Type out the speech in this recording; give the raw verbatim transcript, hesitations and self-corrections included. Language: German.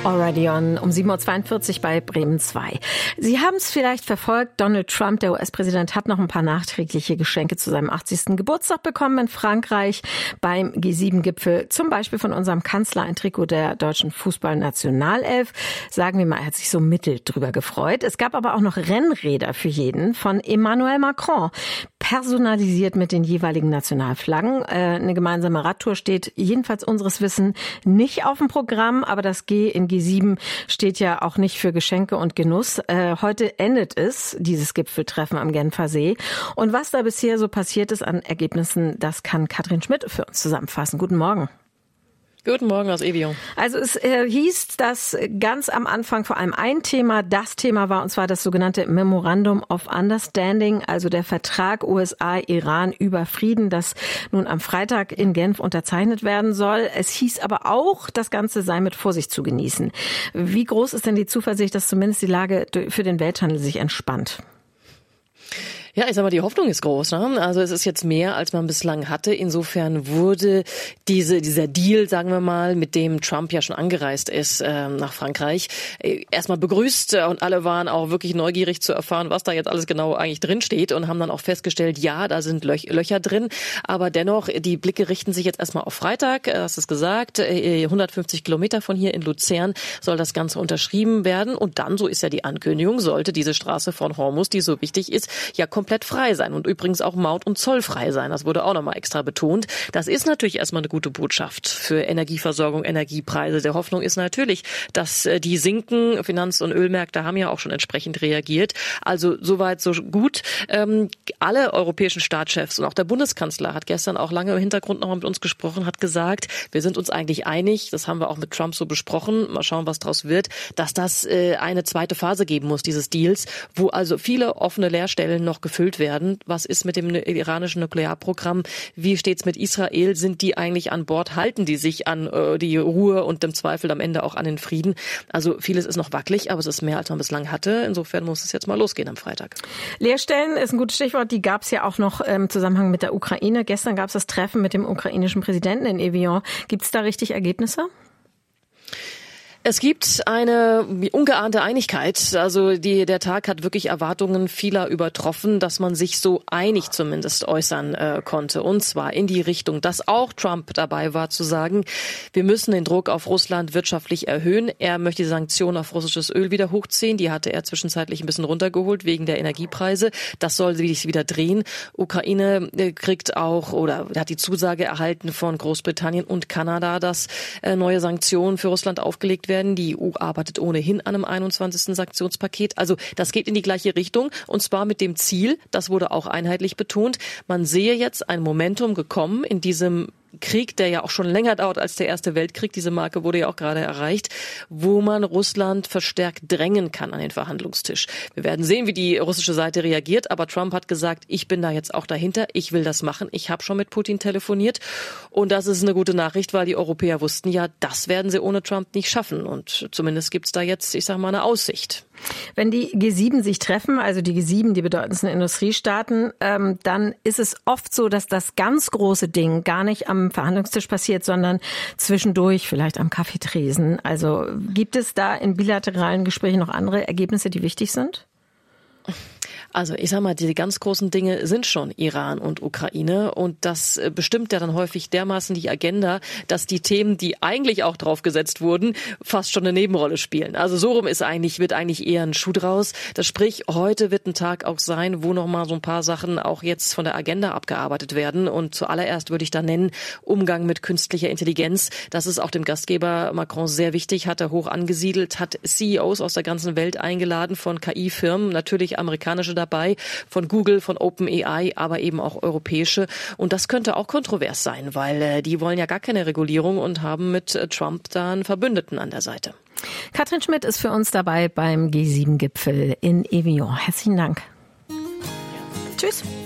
Already On um sieben Uhr zweiundvierzig bei Bremen zwei. Sie haben es vielleicht verfolgt, Donald Trump, der U S-Präsident, hat noch ein paar nachträgliche Geschenke zu seinem achtzigsten Geburtstag bekommen in Frankreich beim G sieben Gipfel. Zum Beispiel von unserem Kanzler ein Trikot der deutschen Fußballnationalelf. Sagen wir mal, er hat sich so mittel drüber gefreut. Es gab aber auch noch Rennräder für jeden von Emmanuel Macron, personalisiert mit den jeweiligen Nationalflaggen. Eine gemeinsame Radtour steht jedenfalls unseres Wissens nicht auf dem Programm, aber das G in G sieben steht ja auch nicht für Geschenke und Genuss. Äh, heute endet es, dieses Gipfeltreffen am Genfer See. Und was da bisher so passiert ist an Ergebnissen, das kann Katrin Schmidt für uns zusammenfassen. Guten Morgen. Guten Morgen aus Evian. Also es äh, hieß, dass ganz am Anfang vor allem ein Thema das Thema war, und zwar das sogenannte Memorandum of Understanding, also der Vertrag U S A-Iran über Frieden, das nun am Freitag in Genf unterzeichnet werden soll. Es hieß aber auch, das Ganze sei mit Vorsicht zu genießen. Wie groß ist denn die Zuversicht, dass zumindest die Lage für den Welthandel sich entspannt? Ja, ich sag mal, die Hoffnung ist groß, ne? Also es ist jetzt mehr, als man bislang hatte. Insofern wurde diese, dieser Deal, sagen wir mal, mit dem Trump ja schon angereist ist äh, nach Frankreich, äh, erstmal begrüßt und alle waren auch wirklich neugierig zu erfahren, was da jetzt alles genau eigentlich drin steht und haben dann auch festgestellt, ja, da sind Löch- Löcher drin, aber dennoch, die Blicke richten sich jetzt erstmal auf Freitag, äh, hast es gesagt, äh, hundertfünfzig Kilometer von hier in Luzern soll das Ganze unterschrieben werden und dann, so ist ja die Ankündigung, sollte diese Straße von Hormuz, die so wichtig ist, ja komplett komplett frei sein und übrigens auch maut- und zollfrei sein. Das wurde auch nochmal extra betont. Das ist natürlich erstmal eine gute Botschaft für Energieversorgung, Energiepreise. Der Hoffnung ist natürlich, dass die sinken. Finanz- und Ölmärkte haben ja auch schon entsprechend reagiert. Also soweit so gut. Ähm, alle europäischen Staatschefs und auch der Bundeskanzler hat gestern auch lange im Hintergrund noch mal mit uns gesprochen, hat gesagt, wir sind uns eigentlich einig, das haben wir auch mit Trump so besprochen, mal schauen, was draus wird, dass das äh, eine zweite Phase geben muss, dieses Deals, wo also viele offene Leerstellen noch gefüllt werden. Was ist mit dem iranischen Nuklearprogramm? Wie steht's mit Israel? Sind die eigentlich an Bord? Halten die sich an äh, die Ruhe und im Zweifel am Ende auch an den Frieden? Also vieles ist noch wackelig, aber es ist mehr, als man bislang hatte. Insofern muss es jetzt mal losgehen am Freitag. Leerstellen ist ein gutes Stichwort. Die gab es ja auch noch im Zusammenhang mit der Ukraine. Gestern gab es das Treffen mit dem ukrainischen Präsidenten in Evian. Gibt es da richtig Ergebnisse? Es gibt eine ungeahnte Einigkeit. Also die, der Tag hat wirklich Erwartungen vieler übertroffen, dass man sich so einig zumindest äußern äh, konnte. Und zwar in die Richtung, dass auch Trump dabei war, zu sagen, wir müssen den Druck auf Russland wirtschaftlich erhöhen. Er möchte die Sanktionen auf russisches Öl wieder hochziehen. Die hatte er zwischenzeitlich ein bisschen runtergeholt wegen der Energiepreise. Das soll sich wieder drehen. Ukraine äh, kriegt auch oder hat die Zusage erhalten von Großbritannien und Kanada, dass äh, neue Sanktionen für Russland aufgelegt werden. Die E U arbeitet ohnehin an einem einundzwanzigsten Sanktionspaket. Also das geht in die gleiche Richtung und zwar mit dem Ziel, das wurde auch einheitlich betont, man sehe jetzt ein Momentum gekommen in diesem Krieg, der ja auch schon länger dauert als der Erste Weltkrieg, diese Marke wurde ja auch gerade erreicht, wo man Russland verstärkt drängen kann an den Verhandlungstisch. Wir werden sehen, wie die russische Seite reagiert, aber Trump hat gesagt, ich bin da jetzt auch dahinter, ich will das machen, ich habe schon mit Putin telefoniert und das ist eine gute Nachricht, weil die Europäer wussten ja, das werden sie ohne Trump nicht schaffen und zumindest gibt's da jetzt, ich sage mal, eine Aussicht. Wenn die G sieben sich treffen, also die G sieben, die bedeutendsten Industriestaaten, ähm, dann ist es oft so, dass das ganz große Ding gar nicht am Verhandlungstisch passiert, sondern zwischendurch, vielleicht am Kaffeetresen. Also gibt es da in bilateralen Gesprächen noch andere Ergebnisse, die wichtig sind? Also ich sag mal, die ganz großen Dinge sind schon Iran und Ukraine und das bestimmt ja dann häufig dermaßen die Agenda, dass die Themen, die eigentlich auch drauf gesetzt wurden, fast schon eine Nebenrolle spielen. Also so rum ist eigentlich, wird eigentlich eher ein Schuh draus. Das sprich, heute wird ein Tag auch sein, wo noch mal so ein paar Sachen auch jetzt von der Agenda abgearbeitet werden und zuallererst würde ich da nennen, Umgang mit künstlicher Intelligenz. Das ist auch dem Gastgeber Macron sehr wichtig, hat er hoch angesiedelt, hat C E Os aus der ganzen Welt eingeladen von K I-Firmen, natürlich amerikanische dabei, von Google, von OpenAI, aber eben auch europäische. Und das könnte auch kontrovers sein, weil äh, die wollen ja gar keine Regulierung und haben mit äh, Trump da einen Verbündeten an der Seite. Katrin Schmidt ist für uns dabei beim G sieben Gipfel in Evian. Herzlichen Dank. Ja. Tschüss.